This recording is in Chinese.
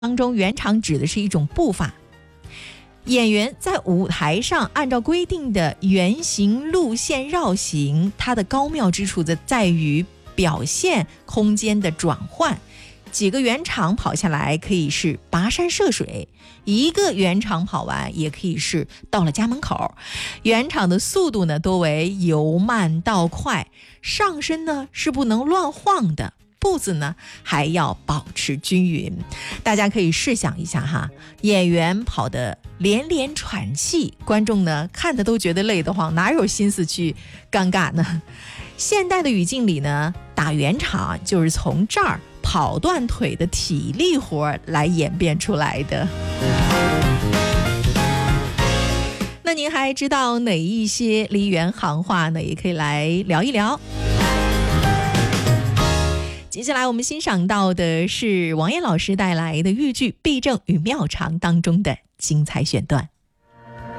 当中，圆场指的是一种步伐。演员在舞台上按照规定的圆形路线绕行，它的高妙之处在于表现空间的转换。几个圆场跑下来可以是跋山涉水，一个圆场跑完也可以是到了家门口。圆场的速度呢多为由慢到快，上身呢是不能乱晃的，步子呢还要保持均匀。大家可以试想一下哈，演员跑得连连喘气，观众呢看的都觉得累得慌，哪有心思去尴尬呢？现代的语境里呢，打圆场就是从这儿跑断腿的体力活来演变出来的。那您还知道哪一些梨园行话呢？也可以来聊一聊。接下来我们欣赏到的是王艳老师带来的豫剧《避正与妙常》当中的精彩选段。